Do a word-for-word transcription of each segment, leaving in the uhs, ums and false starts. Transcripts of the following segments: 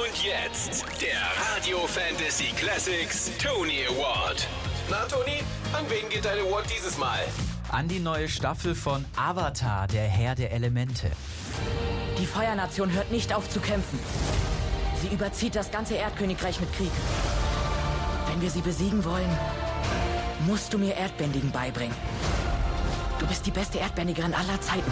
Und jetzt der Radio Fantasy Classics Tony Award. Na Toni, an wen geht dein Award dieses Mal? An die neue Staffel von Avatar, der Herr der Elemente. Die Feuernation hört nicht auf zu kämpfen. Sie überzieht das ganze Erdkönigreich mit Krieg. Wenn wir sie besiegen wollen, musst du mir Erdbändigen beibringen. Du bist die beste Erdbändigerin aller Zeiten.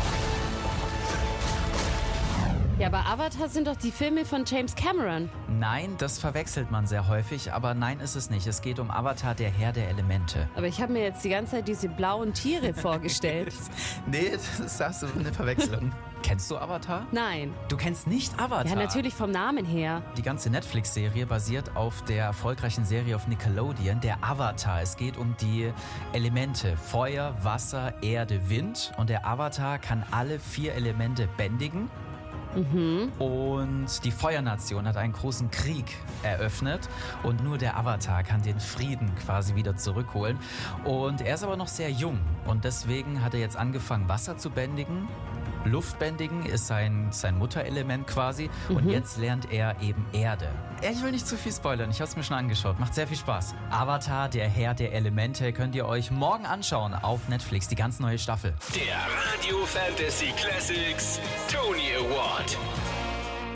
Ja, aber Avatar sind doch die Filme von James Cameron. Nein, das verwechselt man sehr häufig, aber nein ist es nicht. Es geht um Avatar, der Herr der Elemente. Aber ich habe mir jetzt die ganze Zeit diese blauen Tiere vorgestellt. Nee, das hast du eine Verwechslung. Kennst du Avatar? Nein. Du kennst nicht Avatar? Ja, natürlich vom Namen her. Die ganze Netflix-Serie basiert auf der erfolgreichen Serie auf Nickelodeon, der Avatar. Es geht um die Elemente Feuer, Wasser, Erde, Wind. Und der Avatar kann alle vier Elemente bändigen. Mhm. Und die Feuernation hat einen großen Krieg eröffnet und nur der Avatar kann den Frieden quasi wieder zurückholen. Und er ist aber noch sehr jung und deswegen hat er jetzt angefangen, Wasser zu bändigen. Luftbändigen ist sein, sein Mutterelement quasi und Mhm. jetzt lernt er eben Erde. Ich will nicht zu viel spoilern, ich habe es mir schon angeschaut, macht sehr viel Spaß. Avatar, der Herr der Elemente, könnt ihr euch morgen anschauen auf Netflix, die ganz neue Staffel. Der Radio Fantasy Classics Tony Award.